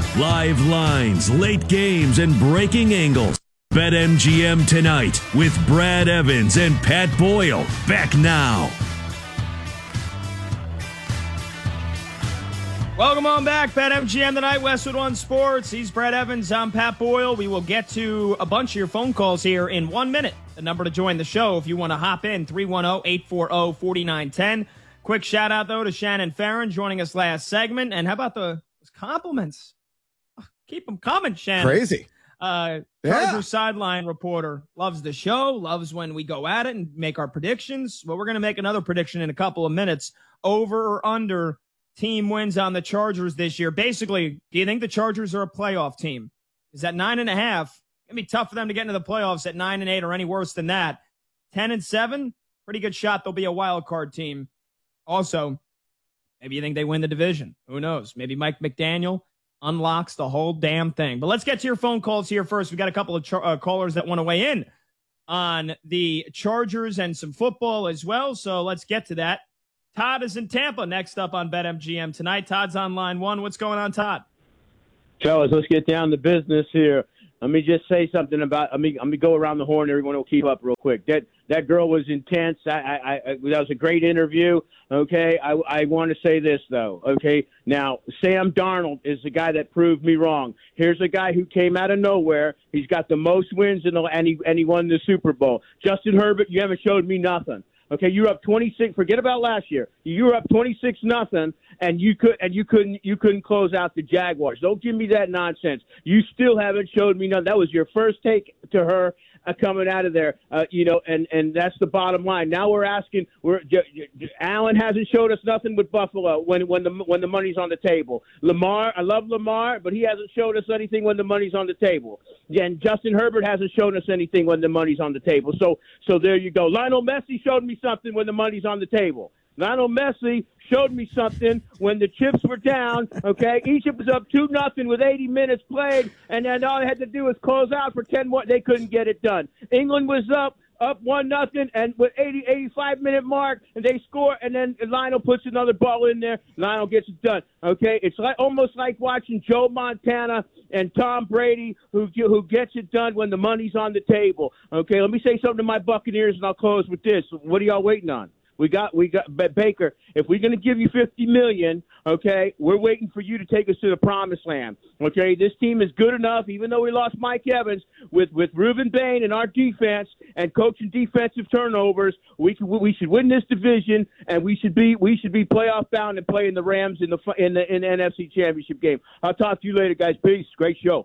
Live lines, late games, and breaking angles. BetMGM tonight with Brad Evans and Pat Boyle. Back now. Welcome on back. BetMGM tonight, Westwood One Sports. He's Brad Evans. I'm Pat Boyle. We will get to a bunch of your phone calls here in 1 minute. The number to join the show if you want to hop in, 310-840-4910. Quick shout out, though, to Shannon Farron joining us last segment. And how about those compliments? Keep them coming, Shannon. Crazy. Chargers sideline reporter loves the show, loves when we go at it and make our predictions. Well, we're going to make another prediction in a couple of minutes. Over or under team wins on the Chargers this year. Basically, do you think the Chargers are a playoff team? Is that 9.5? It's going to be tough for them to get into the playoffs at 9-8 or any worse than that. 10-7, pretty good shot they'll be a wild card team. Also, maybe you think they win the division. Who knows? Maybe Mike McDaniel unlocks the whole damn thing. But let's get to your phone calls here first. We got a couple of callers that want to weigh in on the Chargers and some football as well. So let's get to that. Todd is in Tampa next up on BetMGM tonight. Todd's on line one. What's going on, Todd? Fellas, let's get down to business here. Let me just say something about. Let me go around the horn. Everyone will keep up real quick. That girl was intense. That was a great interview. Okay, I want to say this though. Okay, now Sam Darnold is the guy that proved me wrong. Here's a guy who came out of nowhere. He's got the most wins and he won the Super Bowl. Justin Herbert, you haven't showed me nothing. Okay, you're up 26. Forget about last year. You were up 26-0, and you couldn't close out the Jaguars. Don't give me that nonsense. You still haven't showed me nothing. That was your first take to her coming out of there. And that's the bottom line. Now we're asking. Allen hasn't showed us nothing with Buffalo when the money's on the table. Lamar, I love Lamar, but he hasn't showed us anything when the money's on the table. And Justin Herbert hasn't shown us anything when the money's on the table. So there you go. Lionel Messi showed me something when the money's on the table. Lionel Messi showed me something when the chips were down, okay? Egypt was up 2-0 with 80 minutes played, and then all they had to do was close out for 10 more. They couldn't get it done. England was up 1-0, and with 85-minute mark, and they score, and then Lionel puts another ball in there. Lionel gets it done, okay? It's almost like watching Joe Montana and Tom Brady who gets it done when the money's on the table, okay? Let me say something to my Buccaneers, and I'll close with this. What are y'all waiting on? We got Baker. If we're going to give you $50 million, okay, we're waiting for you to take us to the promised land. Okay, this team is good enough, even though we lost Mike Evans, with Reuben Bain and our defense and coaching defensive turnovers. We should win this division, and we should be playoff bound and playing the Rams in the NFC Championship game. I'll talk to you later, guys. Peace. Great show.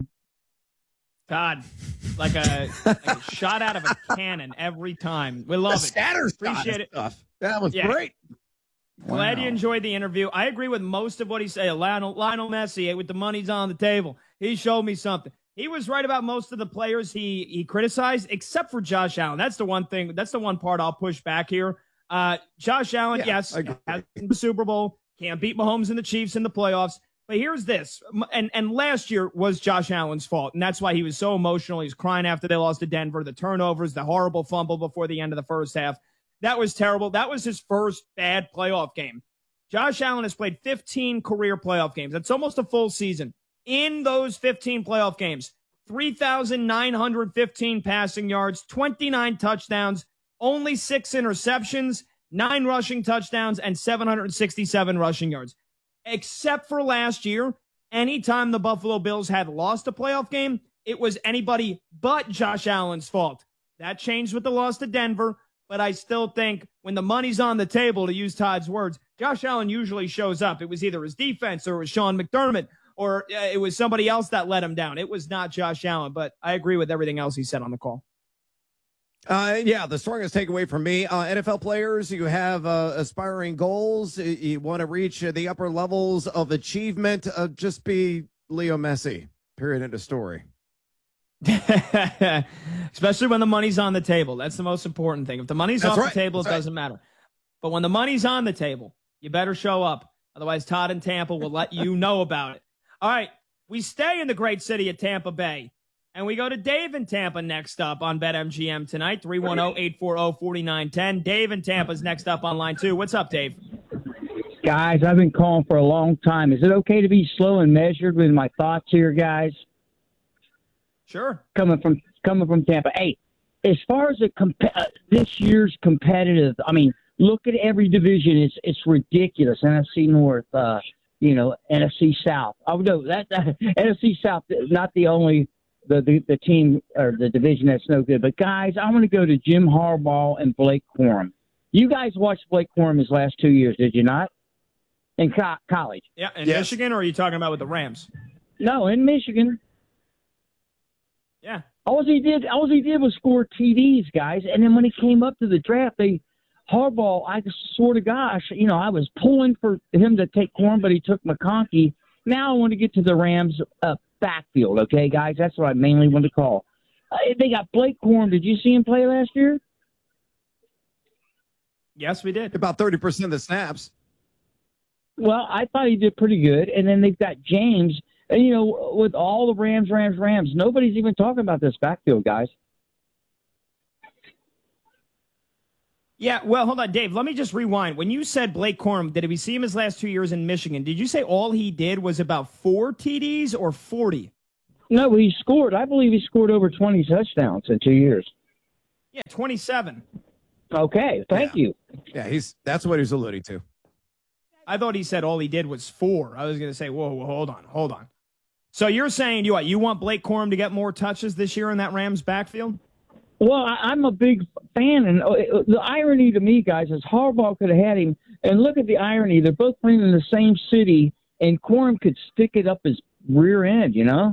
God, like a shot out of a cannon every time. We love it. Appreciate it. Stuff. That was great. Glad you enjoyed the interview. I agree with most of what he said. Lionel Messi, with the money's on the table, he showed me something. He was right about most of the players he criticized, except for Josh Allen. That's the one thing. That's the one part I'll push back here. Josh Allen, yes, has the Super Bowl, can't beat Mahomes and the Chiefs in the playoffs. But here's this, and last year was Josh Allen's fault, and that's why he was so emotional. He was crying after they lost to Denver, the turnovers, the horrible fumble before the end of the first half. That was terrible. That was his first bad playoff game. Josh Allen has played 15 career playoff games. That's almost a full season. In those 15 playoff games, 3,915 passing yards, 29 touchdowns, only 6 interceptions, 9 rushing touchdowns, and 767 rushing yards. Except for last year, anytime the Buffalo Bills had lost a playoff game, it was anybody but Josh Allen's fault. That changed with the loss to Denver, but I still think when the money's on the table, to use Todd's words, Josh Allen usually shows up. It was either his defense or it was Sean McDermott or it was somebody else that let him down. It was not Josh Allen, but I agree with everything else he said on the call. The strongest takeaway from me, NFL players, you have aspiring goals. You want to reach the upper levels of achievement. Just be Leo Messi, period, end of story. Especially when the money's on the table. That's the most important thing. If the money's off the table, it doesn't matter. But when the money's on the table, you better show up. Otherwise, Todd in Tampa will let you know about it. All right, we stay in the great city of Tampa Bay. And we go to Dave in Tampa next up on BetMGM tonight, 310-840-4910. Dave in Tampa's next up on line 2. What's up, Dave? Guys, I've been calling for a long time. Is it okay to be slow and measured with my thoughts here, guys? Sure. Coming from Tampa. Hey, as far as this year's competitive, I mean, look at every division. It's ridiculous. NFC North, NFC South. Oh no, that NFC South is not the only the team or the division that's no good. But guys, I want to go to Jim Harbaugh and Blake Corum. You guys watched Blake Corum his last 2 years, did you not? In college. Yeah, in Michigan, or are you talking about with the Rams? No, in Michigan. Yeah. All he did was score TDs, guys. And then when he came up to the draft, Harbaugh, I swear to gosh, I was pulling for him to take Corum, but he took McConkey. Now I want to get to the Rams backfield, okay, guys? That's what I mainly want to call. They got Blake Corum. Did you see him play last year? Yes, we did. About 30% of the snaps. Well, I thought he did pretty good. And then they've got James. And, with all the Rams, nobody's even talking about this backfield, guys. Yeah, well, hold on, Dave. Let me just rewind. When you said Blake Corum, did we see him his last 2 years in Michigan? Did you say all he did was about 4 TDs or 40? No, he scored. I believe he scored over 20 touchdowns in 2 years. Yeah, 27. Okay, thank you. Yeah, that's what he's alluding to. I thought he said all he did was 4. I was going to say, whoa, hold on. So you're saying you want Blake Corum to get more touches this year in that Rams backfield? Well, I'm a big fan, and the irony to me, guys, is Harbaugh could have had him. And look at the irony. They're both playing in the same city, and Corum could stick it up his rear end,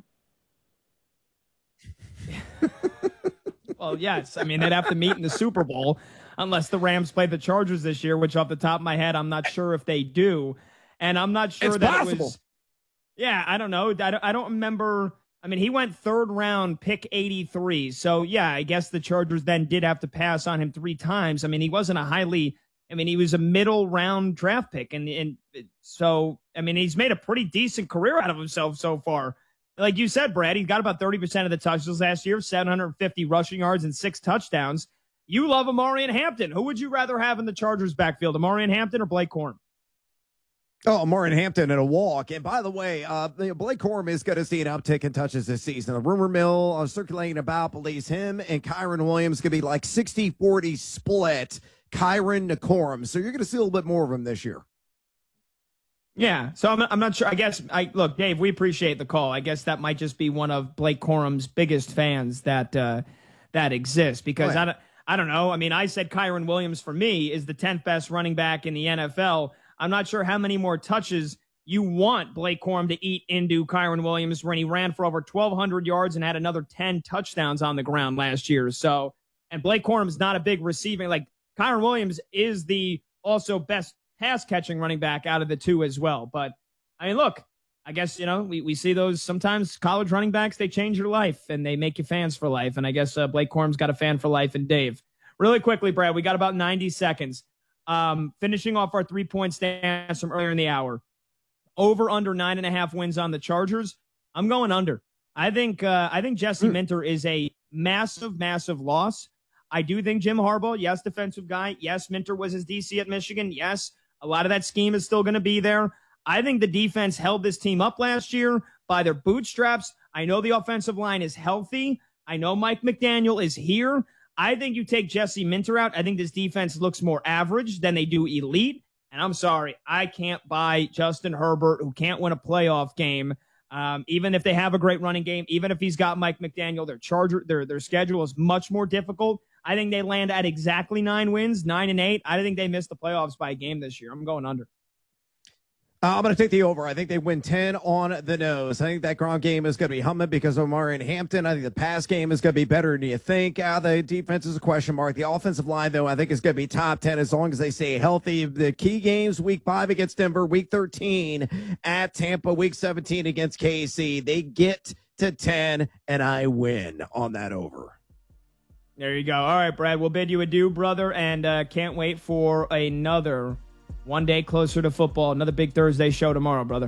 Well, yes. I mean, they'd have to meet in the Super Bowl unless the Rams play the Chargers this year, which off the top of my head, I'm not sure if they do. And I'm not sure it's possible. It was. Yeah, I don't know. I don't remember. I mean, he went third round, pick 83. So, yeah, I guess the Chargers then did have to pass on him 3 times. I mean, he wasn't he was a middle round draft pick. And so, I mean, he's made a pretty decent career out of himself so far. Like you said, Brad, he got about 30% of the touches last year, 750 rushing yards and 6 touchdowns. You love Omarion Hampton. Who would you rather have in the Chargers backfield, Omarion Hampton or Blake Corum? Oh, Omarion Hampton in a walk. And by the way, Blake Corum is going to see an uptick in touches this season. The rumor mill circulating about believes him and Kyren Williams going to be like 60-40 split, Kyren to Corum. So you're going to see a little bit more of him this year. Yeah, so I'm not sure. I guess look, Dave, we appreciate the call. I guess that might just be one of Blake Corum's biggest fans that exists because I don't know. I mean, I said Kyren Williams for me is the 10th best running back in the NFL. I'm not sure how many more touches you want Blake Corum to eat into Kyren Williams when he ran for over 1,200 yards and had another 10 touchdowns on the ground last year. So, and Blake Corum is not a big receiving. Like Kyren Williams is the also best pass catching running back out of the two as well. But I mean, look, I guess, we see those sometimes college running backs, they change your life and they make you fans for life. And I guess Blake Corum's got a fan for life in Dave. Really quickly, Brad, we got about 90 seconds. Finishing off our 3-point stance from earlier in the hour. Over under 9.5 wins on the Chargers. I'm going under. I think Jesse Minter is a massive, massive loss. I do think Jim Harbaugh, yes, defensive guy. Yes, Minter was his DC at Michigan. Yes, a lot of that scheme is still going to be there. I think the defense held this team up last year by their bootstraps. I know the offensive line is healthy. I know Mike McDaniel is here. I think you take Jesse Minter out. I think this defense looks more average than they do elite. And I'm sorry, I can't buy Justin Herbert, who can't win a playoff game. Even if they have a great running game, even if he's got Mike McDaniel, their schedule is much more difficult. I think they land at exactly 9 wins, 9-8. I think they missed the playoffs by a game this year. I'm going under. I'm going to take the over. I think they win 10 on the nose. I think that ground game is going to be humming because of Omarion Hampton. I think the pass game is going to be better than you think. The defense is a question mark. The offensive line, though, I think is going to be top 10 as long as they stay healthy. The key games, week 5 against Denver, week 13 at Tampa, week 17 against KC. They get to 10, and I win on that over. There you go. All right, Brad, we'll bid you adieu, brother, and can't wait for another one day closer to football. Another big Thursday show tomorrow, brother.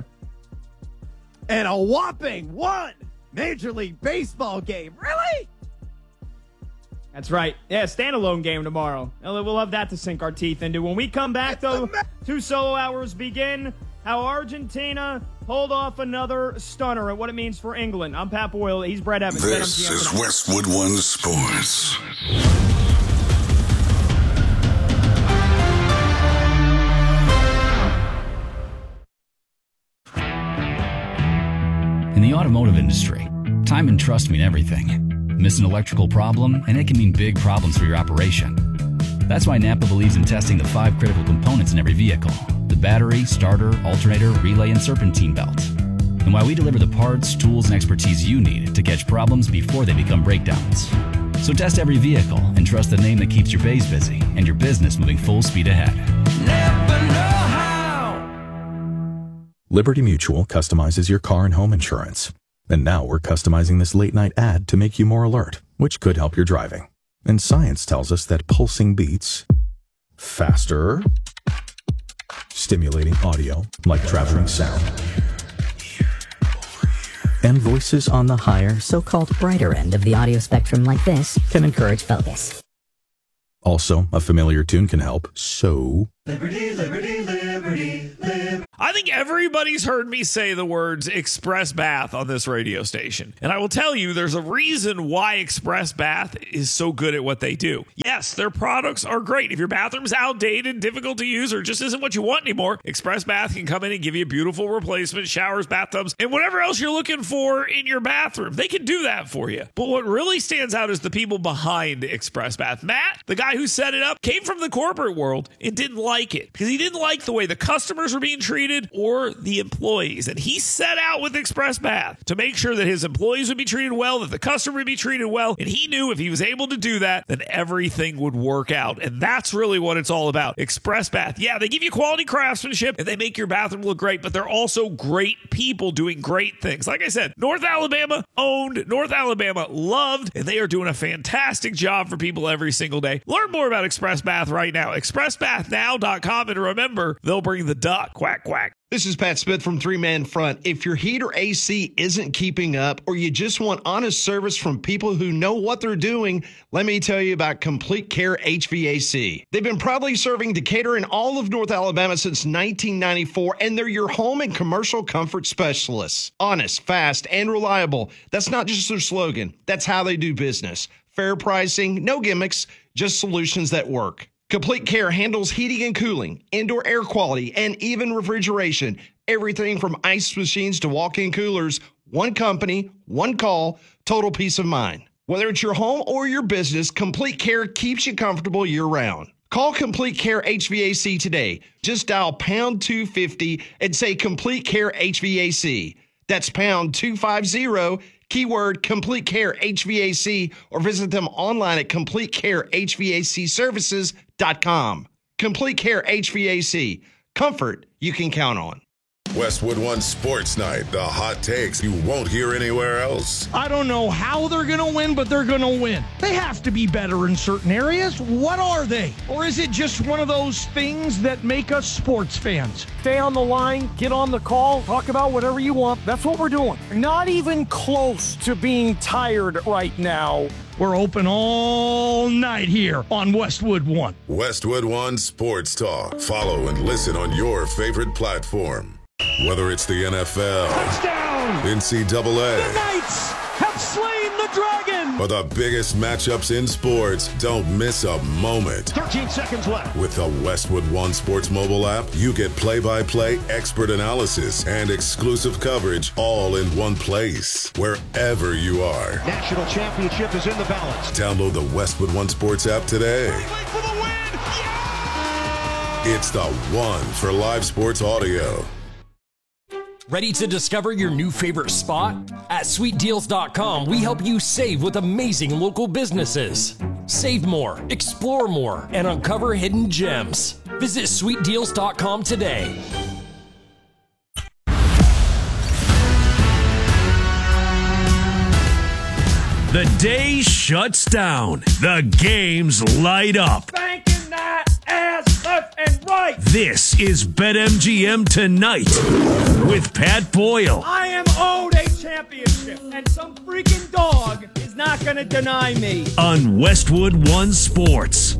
And a whopping 1 Major League Baseball game. Really? That's right. Yeah, standalone game tomorrow. We'll have that to sink our teeth into. When we come back, though, 2 solo hours begin. How Argentina pulled off another stunner and what it means for England. I'm Pat Boyle. He's Brett Evans. This is Westwood One Sports. In the automotive industry, time and trust mean everything. Miss an electrical problem, and it can mean big problems for your operation. That's why Napa believes in testing the 5 critical components in every vehicle: the battery, starter, alternator, relay, and serpentine belt. And why we deliver the parts, tools, and expertise you need to catch problems before they become breakdowns. So test every vehicle and trust the name that keeps your bays busy and your business moving full speed ahead. Never know how. Liberty Mutual customizes your car and home insurance. And now we're customizing this late-night ad to make you more alert, which could help your driving. And science tells us that pulsing beats, faster, stimulating audio like traveling sound, and voices on the higher, so-called brighter end of the audio spectrum like this can encourage focus. Also, a familiar tune can help, so... Liberty, liberty, liberty, liberty. I think everybody's heard me say the words Express Bath on this radio station. And I will tell you, there's a reason why Express Bath is so good at what they do. Yes, their products are great. If your bathroom's outdated, difficult to use, or just isn't what you want anymore, Express Bath can come in and give you a beautiful replacement, showers, bathtubs, and whatever else you're looking for in your bathroom. They can do that for you. But what really stands out is the people behind Express Bath. Matt, the guy who set it up, came from the corporate world and didn't like it because he didn't like the way the customers were being treated or the employees. And he set out with Express Bath to make sure that his employees would be treated well, that the customer would be treated well. And he knew if he was able to do that, then everything would work out. And that's really what it's all about. Express Bath. Yeah, they give you quality craftsmanship and they make your bathroom look great, but they're also great people doing great things. Like I said, North Alabama owned, North Alabama loved, and they are doing a fantastic job for people every single day. Learn more about Express Bath right now. ExpressBathNow.com. And remember, they'll bring the duck. Quack, quack. This is Pat Smith from 3-Man Front. If your heat or AC isn't keeping up, or you just want honest service from people who know what they're doing, let me tell you about Complete Care HVAC. They've been proudly serving Decatur and all of North Alabama since 1994, and they're your home and commercial comfort specialists. Honest, fast, and reliable. That's not just their slogan. That's how they do business. Fair pricing, no gimmicks, just solutions that work. Complete Care handles heating and cooling, indoor air quality, and even refrigeration. Everything from ice machines to walk-in coolers. One company, one call, total peace of mind. Whether it's your home or your business, Complete Care keeps you comfortable year-round. Call Complete Care HVAC today. Just dial pound 250 and say Complete Care HVAC. That's pound 250, keyword Complete Care HVAC, or visit them online at CompleteCareHVACservices.com. Complete Care HVAC. Comfort you can count on. Westwood One Sports Night. The hot takes you won't hear anywhere else. I don't know how they're going to win, but they're going to win. They have to be better in certain areas. What are they? Or is it just one of those things that make us sports fans? Stay on the line, get on the call, talk about whatever you want. That's what we're doing. Not even close to being tired right now. We're open all night here on Westwood One. Westwood One Sports Talk. Follow and listen on your favorite platform. Whether it's the NFL, touchdown, NCAA, the Knights have slain the dragon, or the biggest matchups in sports, don't miss a moment. 13 seconds left. With the Westwood One Sports mobile app, you get play-by-play, expert analysis, and exclusive coverage all in one place, wherever you are. National championship is in the balance. Download the Westwood One Sports app today. For the win. Yeah! It's the one for live sports audio. Ready to discover your new favorite spot? At SweetDeals.com, we help you save with amazing local businesses. Save more, explore more, and uncover hidden gems. Visit SweetDeals.com today. The day shuts down. The games light up. Banking that ass left and right. This is BetMGM Tonight with Pat Boyle. I am owed a championship, and some freaking dog is not going to deny me. On Westwood One Sports.